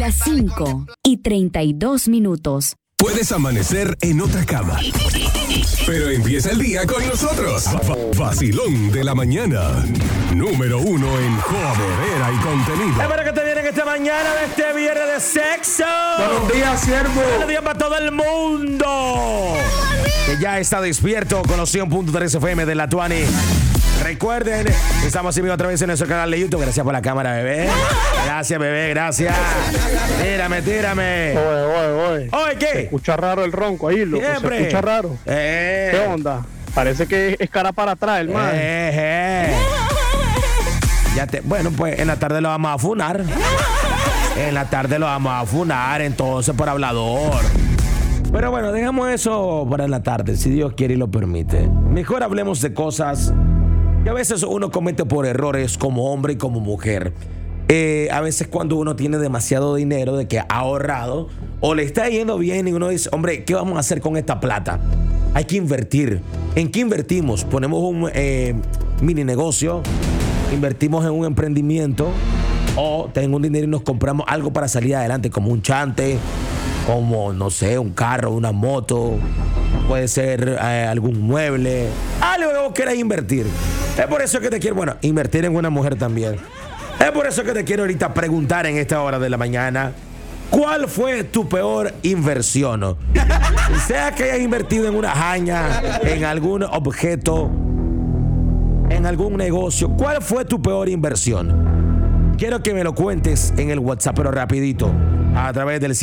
Las 5:32. Puedes amanecer en otra cama, pero empieza el día con nosotros. Vacilón de la mañana. Número 1 en jodedera y contenido. Espero que te vienen esta mañana de este viernes de sexo. Buenos días, siervo. Buenos días para todo el mundo que ya está despierto con los 100.3 FM de la Tuani. Recuerden, estamos en vivo otra vez en nuestro canal de YouTube. Gracias por la cámara, bebé. Gracias, bebé, gracias. Tírame. Oye. Oye, ¿qué? Se escucha raro el ronco ahí, loco. Siempre. Se escucha raro. ¿Qué onda? Parece que es cara para atrás, hermano. Bueno, pues en la tarde lo vamos a funar. Entonces, por hablador. Pero bueno, dejamos eso para la tarde, si Dios quiere y lo permite. Mejor hablemos de cosas que a veces uno comete por errores como hombre y como mujer. A veces cuando uno tiene demasiado dinero de que ha ahorrado o le está yendo bien y uno dice, hombre, ¿qué vamos a hacer con esta plata? Hay que invertir. ¿En qué invertimos? Ponemos un mini negocio, invertimos en un emprendimiento o tengo un dinero y nos compramos algo para salir adelante como un chante, como, no sé, un carro, una moto, puede ser algún mueble, algo que vos quieras invertir. Es por eso que te quiero, invertir en una mujer también. Es por eso que te quiero ahorita preguntar en esta hora de la mañana, ¿cuál fue tu peor inversión? Sea que hayas invertido en una jaña, en algún objeto, en algún negocio, ¿cuál fue tu peor inversión? Quiero que me lo cuentes en el WhatsApp, pero rapidito, a través del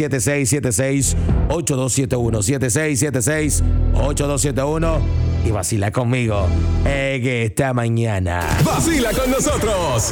7676-8271. 7676-8271 y vacila conmigo esta mañana. Vacila con nosotros.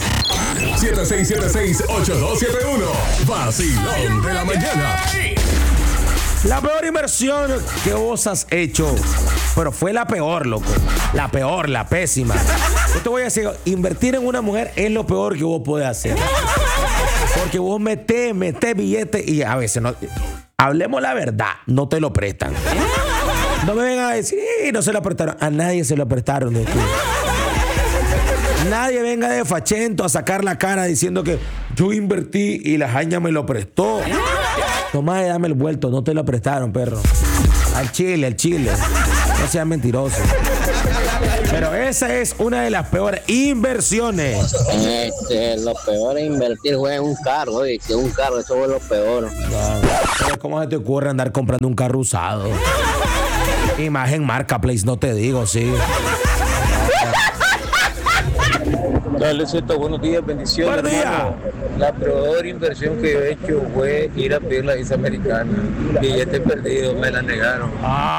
7676-8271. Vacilón de la mañana. La peor inversión que vos has hecho, pero fue la peor, loco. La peor, la pésima. Yo te voy a decir, invertir en una mujer es lo peor que vos podés hacer. Porque vos metés billetes y a veces no. Hablemos la verdad, no te lo prestan. No me vengan a decir, no se lo prestaron. A nadie se lo prestaron de ti. Nadie venga de fachento a sacar la cara diciendo que yo invertí y la jaña me lo prestó. Tomá y dame el vuelto, no te lo prestaron, perro. Al chile. No seas mentiroso. Pero esa es una de las peores inversiones. Lo peor es invertir fue en un carro, un carro, eso fue lo peor. No. ¿Cómo se te ocurre andar comprando un carro usado? Imagen Marketplace, no te digo, sí. Dale, Zeto, buenos días, bendiciones. Buen día. Hermano. La peor inversión que yo he hecho fue ir a pedir la visa americana. Billete perdido, me la negaron.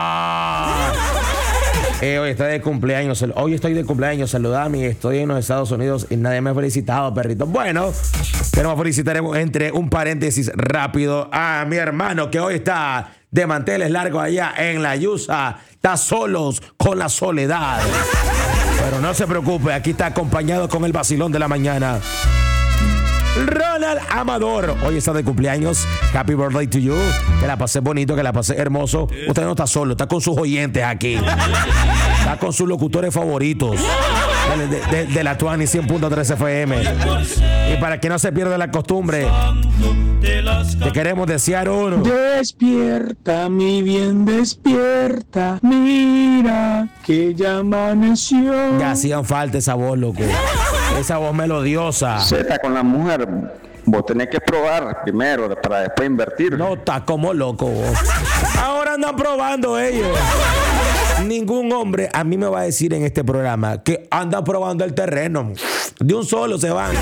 Hoy estoy de cumpleaños. Saludame. Estoy en los Estados Unidos y nadie me ha felicitado, perrito. Bueno, queremos felicitar entre un paréntesis rápido a mi hermano que hoy está de manteles largos allá en la Yusa. Está solos con la soledad. Pero no se preocupe, aquí está acompañado con el vacilón de la mañana. Ronald Amador, hoy está de cumpleaños. Happy birthday to you. Que la pasé bonito, que la pasé hermoso. Usted no está solo, está con sus oyentes aquí. Está con sus locutores favoritos de la Tuani 100.3 FM. Y para que no se pierda la costumbre, te queremos desear uno. Despierta, mi bien, despierta. Mira que ya amaneció. Ya hacían falta esa voz, loco. Esa voz melodiosa. Z con la mujer, vos tenés que probar primero para después invertir. No, está como loco vos. Ahora andan probando ellos. Ningún hombre a mí me va a decir en este programa que anda probando el terreno. De un solo se van.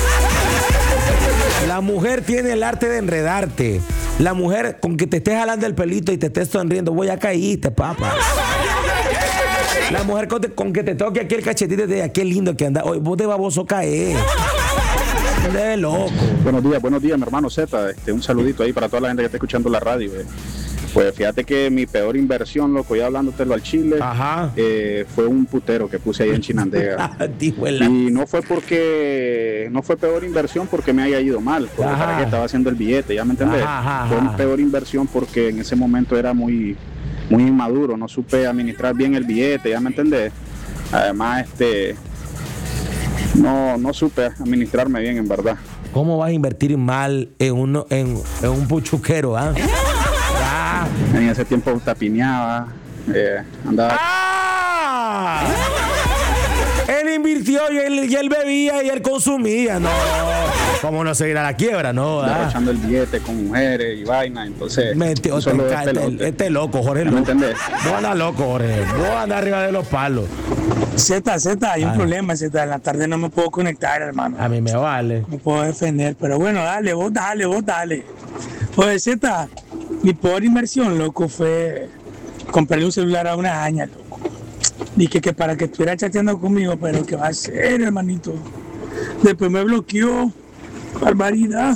La mujer tiene el arte de enredarte. La mujer con que te estés jalando el pelito y te estés sonriendo, voy a caíste, papá. La mujer con que te toque aquí el cachetito y te diga, qué lindo que anda. Hoy vos de baboso caer. De loco. Buenos días, mi hermano Z. Un saludito ahí para toda la gente que está escuchando la radio. Pues fíjate que mi peor inversión, loco, ya hablándotelo al chile, fue un putero que puse ahí en Chinandega. Y no fue peor inversión porque me haya ido mal, porque para que estaba haciendo el billete, ¿ya me entendés? Fue una peor inversión porque en ese momento era muy inmaduro, no supe administrar bien el billete, ¿ya me entendés? Además, no supe administrarme bien, en verdad. ¿Cómo vas a invertir mal en un puchuquero, ah? En ese tiempo tapineaba, andaba... ¡Ah! Él invirtió y él bebía y él consumía, no. ¿Cómo no seguir a la quiebra, no? Derrochando el billete con mujeres y vaina, entonces... Este loco, Jorge. ¿No me entendés? Vos andás loco, Jorge. Vos andás arriba de los palos. Z, hay un problema, Z. En la tarde no me puedo conectar, hermano. A mí me vale. Me puedo defender, pero bueno, vos dale. Pues, Z, mi peor inversión, loco, fue comprarle un celular a una aña, loco. Dije que para que estuviera chateando conmigo, pero ¿qué va a hacer, hermanito? Después me bloqueó. Barbaridad.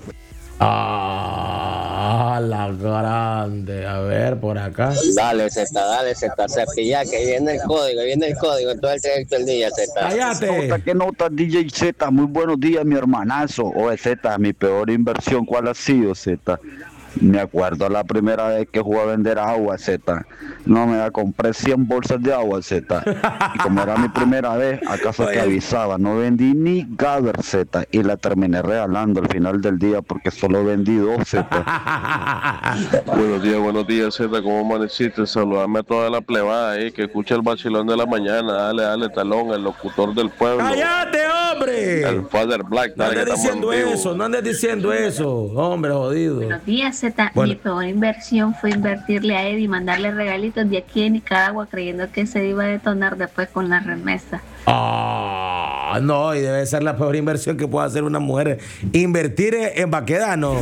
La grande. A ver, por acá. Dale, Z, cepilla, que viene el código, todo el trayecto del día, Z. ¡Cállate! ¿Qué nota, DJ Z? Muy buenos días, mi hermanazo. Oye, Z, mi peor inversión, ¿cuál ha sido, Z? Me acuerdo la primera vez que jugué a vender agua, Z. No, me compré 100 bolsas de agua, Z. Y como era mi primera vez, acaso te avisaba, no vendí ni Gaber, Z. Y la terminé regalando al final del día porque solo vendí 2, Z. Buenos días, Z. ¿Cómo amaneciste? Saludame a toda la plebada ahí que escucha el vacilón de la mañana. Dale, Talón, el locutor del pueblo. ¡Cállate, hombre! El Father Black. No andes diciendo eso, hombre jodido. Buenos días, Z. Mi peor inversión fue invertirle a Eddie y mandarle regalitos de aquí en Nicaragua creyendo que se iba a detonar después con la remesa. No, y debe ser la peor inversión que puede hacer una mujer. Invertir en Baquedano.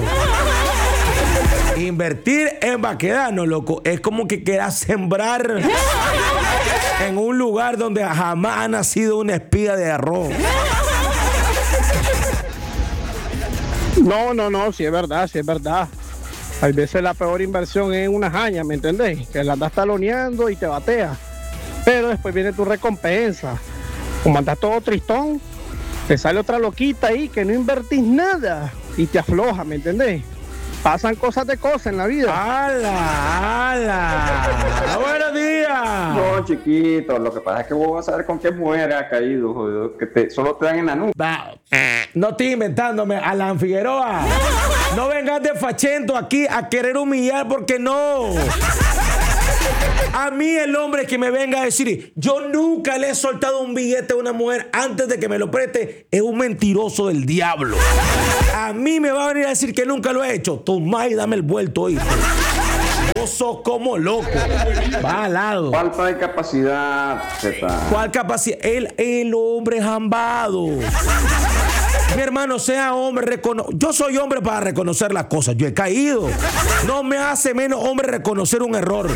Invertir en Baquedano, loco, es como que quieras sembrar en un lugar donde jamás ha nacido una espiga de arroz. No, sí es verdad. Hay veces la peor inversión es una jaña, ¿me entendés? Que la andas taloneando y te batea. Pero después viene tu recompensa. Como andas todo tristón, te sale otra loquita ahí que no invertís nada y te afloja, ¿me entendés? Pasan cosas en la vida. ¡Hala! ¡Buenos días! No, chiquito, lo que pasa es que vos vas a saber con qué mujer ha caído, jodido, que solo te dan en la nuca. No estoy inventándome, Alan Figueroa. No vengas de fachento aquí a querer humillar porque no. A mí el hombre que me venga a decir yo nunca le he soltado un billete a una mujer antes de que me lo preste es un mentiroso del diablo. A mí me va a venir a decir que nunca lo he hecho. Tomá y dame el vuelto hoy. Vos sos como loco. Va al lado. Falta de capacidad, Z. ¿Cuál capacidad? El hombre jambado. Mi hermano, sea hombre, yo soy hombre para reconocer las cosas. Yo he caído. No me hace menos hombre reconocer un error.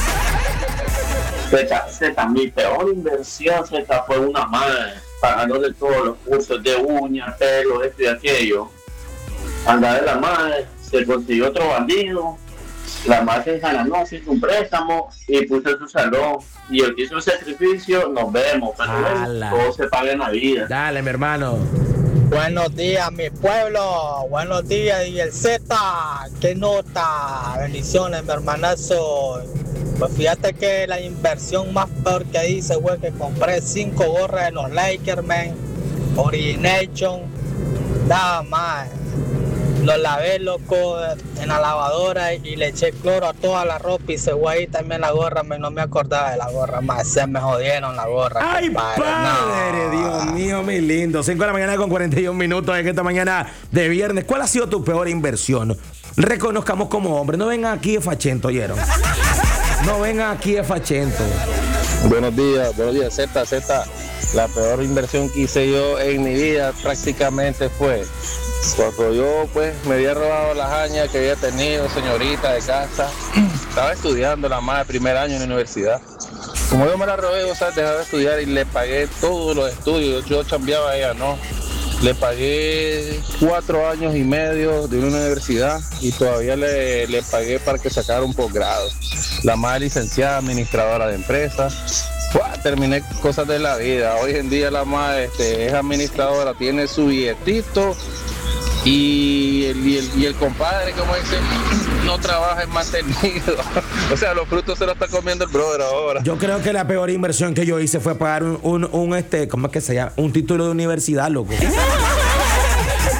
Z, mi peor inversión, Z, fue una madre pagándole todos los cursos de uñas, pelo, esto y aquello. Anda de la madre, se consiguió otro bandido. La madre se ganó, se hizo un préstamo y puso su salón. Y el que hizo el sacrificio, nos vemos. Pero todo se paga en la vida. Dale, mi hermano. Buenos días, mi pueblo. Buenos días, y el Z. ¿Qué nota? Bendiciones, mi hermanazo. Pues fíjate que la inversión más peor que hice fue que compré 5 gorras de los Lakers, man. Origination. Nada más. Lo lavé, loco, en la lavadora y le eché cloro a toda la ropa y se fue ahí también la gorra, no me acordaba de la gorra, más se me jodieron la gorra. ¡Ay, padre! No. Dios mío, mi lindo. 5 de la mañana con 41 minutos en esta mañana de viernes. ¿Cuál ha sido tu peor inversión? Reconozcamos como hombre. No vengan aquí de fachento, ¿oyeron? No vengan aquí de fachento. Buenos días, Z. La peor inversión que hice yo en mi vida prácticamente fue cuando yo pues me había robado las años que había tenido, señorita de casa. Estaba estudiando la más de primer año en la universidad. Como yo me la robé, dejaba de estudiar y le pagué todos los estudios. Yo chambeaba a ella, ¿no? Le pagué 4 años y medio de una universidad y todavía le pagué para que sacara un posgrado. La más licenciada, administradora de empresas. Terminé cosas de la vida. Hoy en día la más es administradora, tiene su billetito y el compadre, como dice, no trabaja en mantenido. O sea, los frutos se los está comiendo el brother ahora. Yo creo que la peor inversión que yo hice fue pagar ¿cómo es que se llama? Un título de universidad, loco.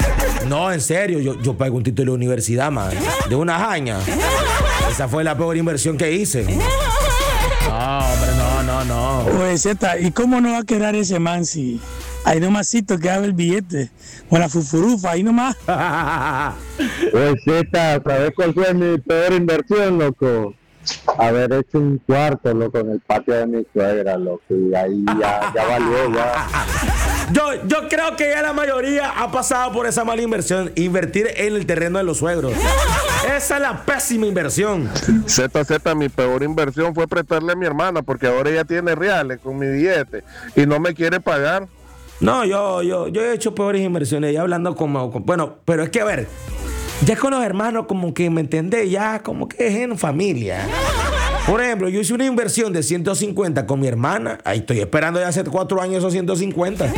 No, en serio, yo pagué un título de universidad, man. De una jaña. Esa fue la peor inversión que hice. No, hombre, no. Oye, Zeta, ¿y cómo no va a quedar ese man si ahí nomasito que haga el billete? Con la fufurufa, ahí nomás. Oye, Zeta, ¿sabes cuál fue mi peor inversión, loco? Haber hecho un cuarto, loco, en el patio de mi suegra, loco. Y ahí ya valió, ya. Yo creo que ya la mayoría ha pasado por esa mala inversión. Invertir en el terreno de los suegros. Esa es la pésima inversión. ZZ, mi peor inversión fue prestarle a mi hermana, porque ahora ella tiene reales con mi billete y no me quiere pagar. No, yo he hecho peores inversiones. Ya hablando bueno, pero es que a ver, ya con los hermanos como que, ¿me entendés? Ya como que es en familia. Por ejemplo, yo hice una inversión de 150 con mi hermana. Ahí estoy esperando ya hace 4 años esos 150.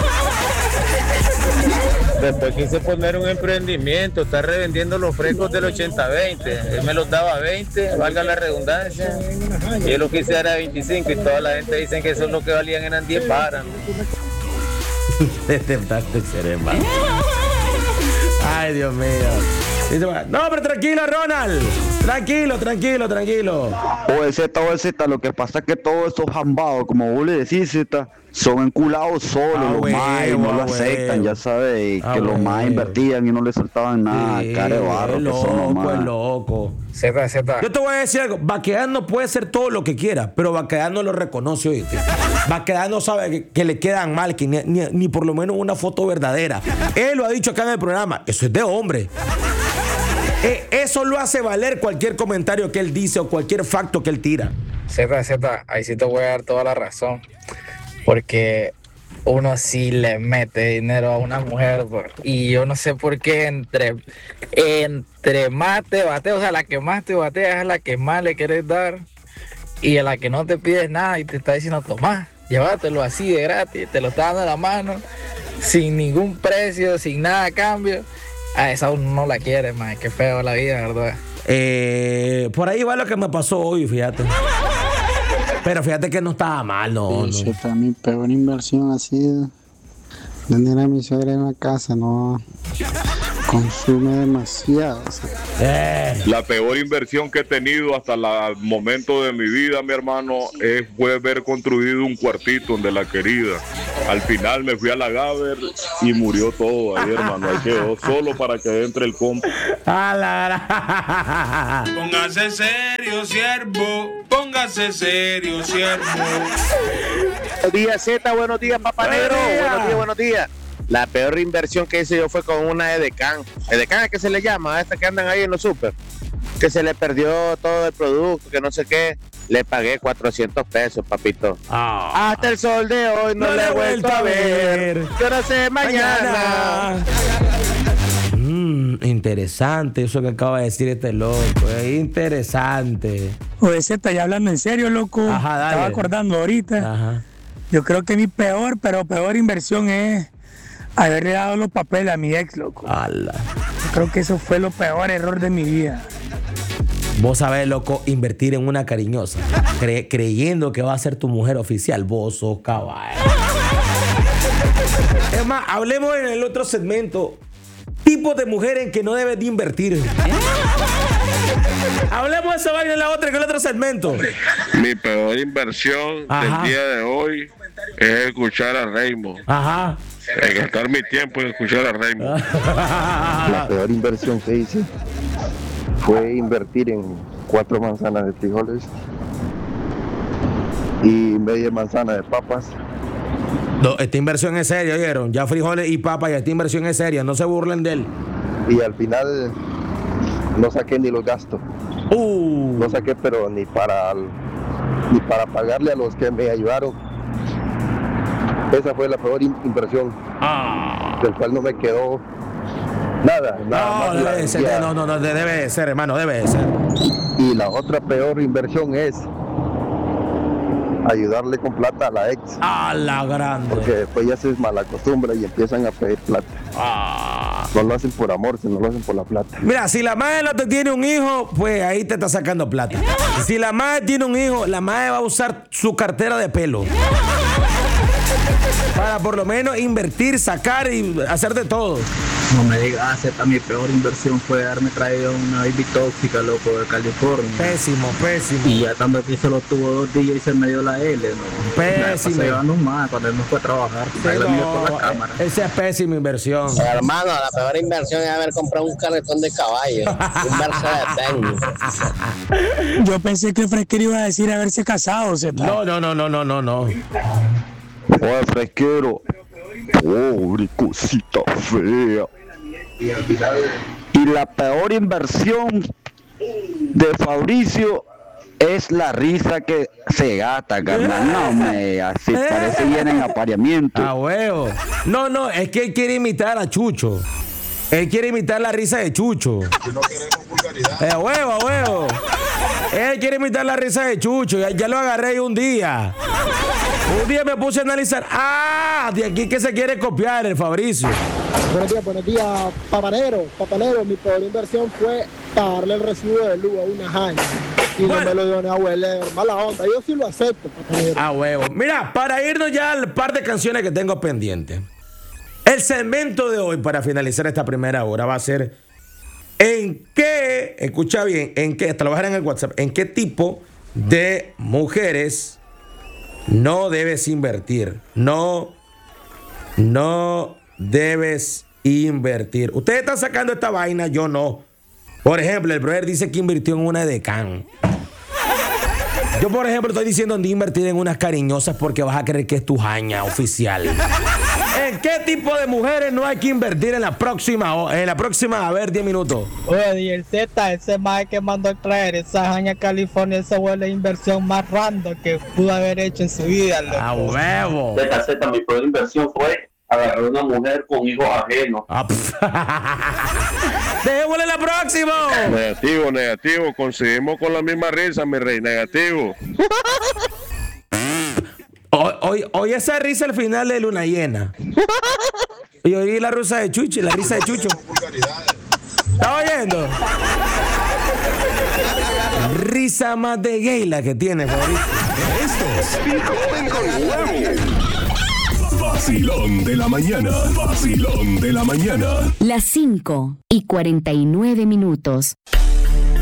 Después quise poner un emprendimiento, estar revendiendo los frescos del 80-20. Él me los daba a 20, valga la redundancia. Y yo lo quise dar a 25 y toda la gente dice que eso es lo que valían, eran 10 paras. Ay, Dios mío. No, pero tranquilo, Ronald. Tranquilo. Oye, Z, lo que pasa es que todos estos jambados, como vos le decís, Z, son enculados solos, los más no lo aceptan, ya sabes, que los más invertían y no le soltaban nada, cara de barro, que son los más. Loco. Z. Yo te voy a decir algo, Baquedad no puede ser todo lo que quiera, pero Baquedad no lo reconoce, ¿oíste? Baquedad no sabe que le quedan mal, que ni por lo menos una foto verdadera. Él lo ha dicho acá en el programa, eso es de hombre. Eso lo hace valer cualquier comentario que él dice o cualquier facto que él tira. Z, ahí sí te voy a dar toda la razón. Porque uno sí le mete dinero a una mujer, y yo no sé por qué entre más te batea, o sea, la que más te batea es la que más le quieres dar, y a la que no te pides nada y te está diciendo, tomá, llévatelo así de gratis, te lo está dando en la mano, sin ningún precio, sin nada a cambio. A esa uno no la quiere, man, qué feo la vida, ¿verdad? Por ahí va lo que me pasó hoy, fíjate. Pero fíjate que no estaba mal, no. Mi peor inversión ha sido tener a mi suegra en la casa, no consume demasiado. La peor inversión que he tenido hasta el momento de mi vida, mi hermano, fue haber construido un cuartito donde la querida. Al final me fui a la Gaber y murió todo ahí, hermano. Ahí quedó solo para que entre el compa. Póngase serio, siervo. Póngase serio, siervo. Buenos días, Z. Buenos días, Papá Negro. Buenos días. La peor inversión que hice yo fue con una Edecán. Edecán es que se le llama, a esta que andan ahí en los super. Que se le perdió todo el producto, que no sé qué. Le pagué 400 pesos, papito. Hasta el sol de hoy no le he vuelto a ver. Yo no sé mañana. Interesante eso que acaba de decir este loco. Es interesante. Oye, Z, ya hablando en serio, loco. Ajá, dale. Estaba acordando ahorita. Ajá. Yo creo que mi peor inversión es haberle dado los papeles a mi ex, loco. Yo creo que eso fue lo peor error de mi vida. Vos sabés, loco, invertir en una cariñosa, creyendo que va a ser tu mujer oficial. Vos sos caballo. Es más, hablemos en el otro segmento. Tipos de mujeres en que no debes de invertir. Hablemos de esa vaina en el otro segmento. Mi peor inversión del día de hoy es escuchar a Raymond. Ajá. Gastar mi tiempo en escuchar a Raymond. La peor inversión que hice fue invertir en 4 manzanas de frijoles y media manzana de papas. No, esta inversión es seria, ¿oyeron? Ya frijoles y papas, ya esta inversión es seria, no se burlen de él. Y al final no saqué ni los gastos. No saqué, pero ni para pagarle a los que me ayudaron. Esa fue la peor inversión, del cual no me quedó nada más. Debe de ser, hermano, debe de ser. Y la otra peor inversión es ayudarle con plata a la ex. La grande. Porque después ya se malacostumbra y empiezan a pedir plata. No lo hacen por amor, sino lo hacen por la plata. Mira, si la madre no te tiene un hijo, pues ahí te está sacando plata. Si la madre tiene un hijo, la madre va a usar su cartera de pelo. Para por lo menos invertir, sacar y hacer de todo. No me digas, mi peor inversión fue haberme traído una baby tóxica, loco, de California. Pésimo. Y ya estando aquí solo tuvo 2 días y se me dio la L, ¿no? Pésimo. Se llevando más cuando él no fue a trabajar. Ahí lo miro por la cámara. Esa es pésima inversión. Hermano, la peor inversión es haber comprado un carretón de caballo. Un Mercedes-Benz. Yo pensé que Fresquero iba a decir haberse casado. No. Oye, Fresquero. Pobre cosita fea. Y la peor inversión de Fabricio es la risa que se gasta, carnal. No, así parece bien en apareamiento. Ah, huevo. No, es que él quiere imitar a Chucho. Él quiere imitar la risa de Chucho. Huevo. Él quiere imitar la risa de Chucho. Ya lo agarré un día. Un día me puse a analizar. De aquí que se quiere copiar el Fabricio. Buenos días, papanero. Mi peor inversión fue pagarle el recibo de luz a una jaña. Y no me lo dio ni abuela, mala onda. Yo sí lo acepto, papanero. Huevo. Mira, para irnos ya al par de canciones que tengo pendientes. El segmento de hoy, para finalizar esta primera hora, va a ser escucha bien, te lo voy a dejar en el WhatsApp, en qué tipo de mujeres no debes invertir. No debes invertir. Ustedes están sacando esta vaina, yo no. Por ejemplo, el brother dice que invirtió en una edecán. Yo, por ejemplo, estoy diciendo de invertir en unas cariñosas porque vas a creer que es tu jaña oficial. ¿En qué tipo de mujeres no hay que invertir en la próxima, a ver, 10 minutos? Oye, y el Z, ese mae que mandó a traer esa jaña California, esa fue la inversión más random que pudo haber hecho en su vida, loco. ¡A huevo! Z, mi peor inversión fue agarrar una mujer con hijos ajenos. ¡Dejémosle la próxima! Negativo. Conseguimos con la misma risa, mi rey. Negativo. Hoy esa risa al final de Luna Llena. Y oí la risa de Chucho. ¿Está oyendo? Risa más de gay la que tiene, favorito. Esto es Vacilón de la mañana. Las 5:49.